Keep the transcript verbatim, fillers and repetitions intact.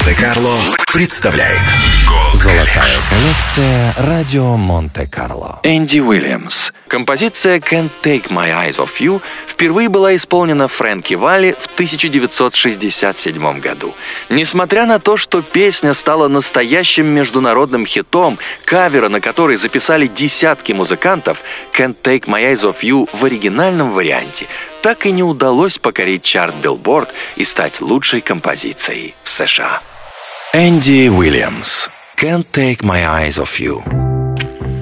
Монте-Карло представляет Золотая коллекция «Радио Монте-Карло». Энди Уильямс. Композиция «Can't Take My Eyes Off You» впервые была исполнена Фрэнки Валли в тысяча девятьсот шестьдесят седьмом году. Несмотря на то, что песня стала настоящим международным хитом, кавера на который записали десятки музыкантов, «Can't Take My Eyes Off You» в оригинальном варианте так и не удалось покорить чарт Billboard и стать лучшей композицией в США. Энди Уильямс. «Can't Take My Eyes Off You».